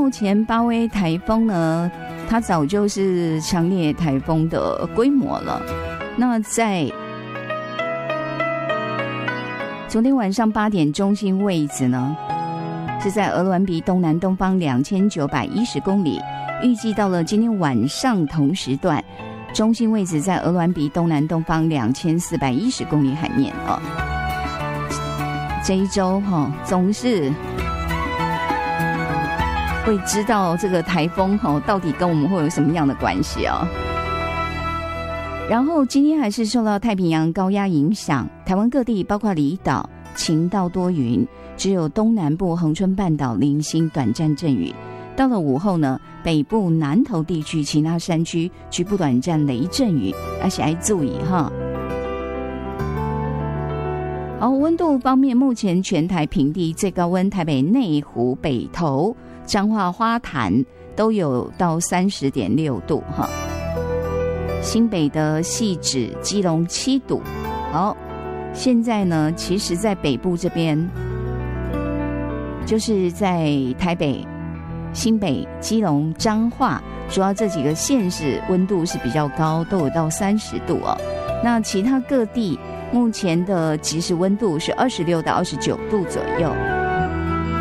目前巴威台风呢，它早就是强烈台风的规模了。那在昨天晚上8点，中心位置呢是在鹅銮鼻东南东方2910公里，预计到了今天晚上同时段，中心位置在鹅銮鼻东南东方2410公里海面哦。这一周总是会知道这个台风到底跟我们会有什么样的关系哦。然后今天还是受到太平洋高压影响，台湾各地包括离岛晴到多云，只有东南部恒春半岛零星短暂阵雨。到了午后呢，北部南投地区其他山区局部短暂雷阵雨，而且要注意哈。好，温度方面，目前全台平地最高温，台北内湖、北投、彰化花坛都有到30.6度哈。新北的汐止、基隆7度。好，现在呢，其实在北部这边，就是在台北、新北、基隆、彰化，主要这几个县市温度是比较高，都有到30度哦。那其他各地目前的即时温度是26到29度左右。